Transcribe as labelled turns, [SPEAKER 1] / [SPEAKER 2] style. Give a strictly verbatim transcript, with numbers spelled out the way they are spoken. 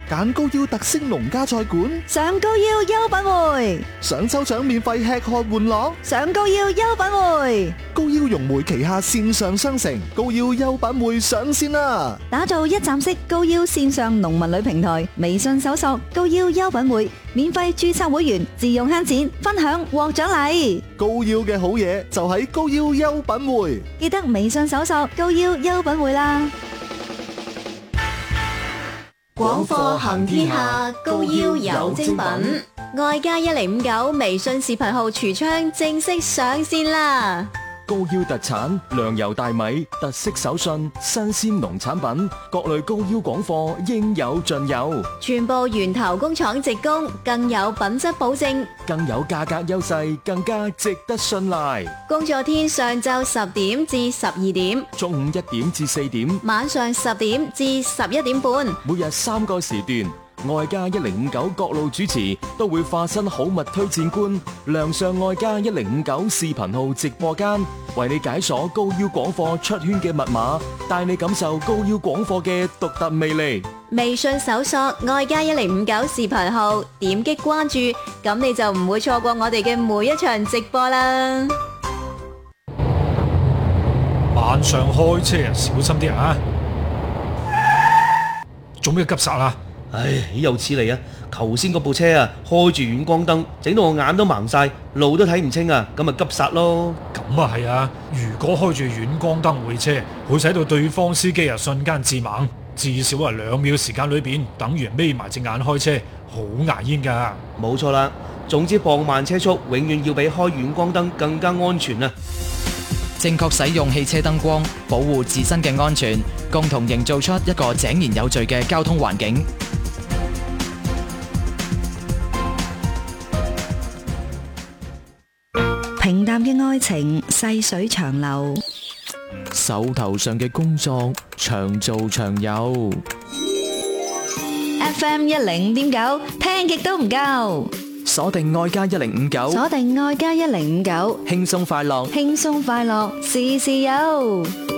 [SPEAKER 1] 揀高腰特色農家菜館，
[SPEAKER 2] 上高腰優品匯，
[SPEAKER 1] 想抽獎免費吃喝玩樂，
[SPEAKER 2] 上高腰優品匯。
[SPEAKER 1] 高腰融媒旗下線上商城高腰優品匯上線啦！
[SPEAKER 2] 打造一站式高腰線上農民旅平台，微信搜索高腰優品匯，免費註冊會員，自用慳錢，分享獲獎勵。
[SPEAKER 1] 高腰嘅好嘢就喺高腰優品匯，
[SPEAKER 2] 記得微信搜索高腰優品匯啦。
[SPEAKER 3] 廣貨行天下，高腰有精品。愛家一零五九微信視頻號櫥窗正式上線啦！
[SPEAKER 4] 高腰特產糧油大米、特色手信、新鮮農產品，各類高腰廣貨應有盡有，
[SPEAKER 3] 全部源頭工廠直供，更有品質保證，
[SPEAKER 4] 更有價格優勢，更加值得信賴。
[SPEAKER 3] 工作天上晝十點至十二點，
[SPEAKER 4] 中午一點至四點，
[SPEAKER 3] 晚上十點至十一點半，
[SPEAKER 4] 每日三個時段。愛家一零五九各路主持都會化身好物推薦官，亮相愛家一零五九視頻號直播間，為你解鎖高腰廣貨出圈嘅密碼，帶你感受高腰廣貨嘅獨特魅力。
[SPEAKER 3] 微信搜索愛家一零五九視頻號，點擊關注，咁你就唔會錯過我哋嘅每一場直播啦。
[SPEAKER 5] 晚上開車啊，小心啲啊！做咩急剎啊？
[SPEAKER 6] 唉，又似嚟啊！頭先嗰部車啊，開住遠光燈，整到我眼都盲晒，路都睇唔清啊！咁咪急剎咯。
[SPEAKER 5] 咁啊係啊！如果開住遠光燈會車，會使到對方司機啊瞬間致盲，至少係兩秒時間裏邊，等於眯埋隻眼開車，好牙煙噶。
[SPEAKER 6] 冇錯啦，總之放慢車速，永遠要比開遠光燈更加安全啊！
[SPEAKER 7] 正確使用汽車燈光，保護自身嘅安全，共同營造出一個井然有序嘅交通環境。
[SPEAKER 2] 平淡嘅愛情細水長流，
[SPEAKER 4] 手頭上嘅工作長做長有。
[SPEAKER 2] F M 一零五點九聽極都唔夠，
[SPEAKER 4] 鎖定愛家一零五九，
[SPEAKER 2] 鎖定愛家一零五九，
[SPEAKER 4] 輕鬆快樂，
[SPEAKER 2] 輕鬆快樂，事事有。